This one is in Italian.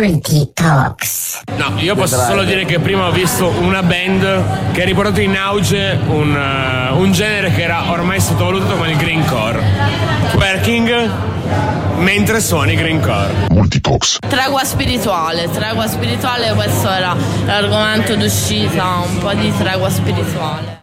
Multitalks. No, io posso solo dire che prima ho visto una band che ha riportato in auge un genere che era ormai sottovalutato come il greencore. Twerking mentre suoni greencore. Multitalks. Tregua spirituale, questo era l'argomento d'uscita, un po' di tregua spirituale.